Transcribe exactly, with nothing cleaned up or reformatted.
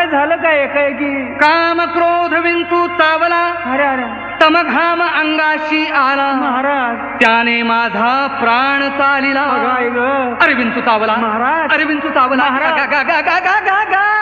काय झालं काय एकाएकी? काम क्रोध विंचू चावला, अरे अरे तमघाम अंगाशी आला, महाराज त्याने माझा प्राण चालिला. अगं आई ग अरे विंचू चावला महाराज. अरे विंचू चावला महाराज. गा गा गा गा गा गा गा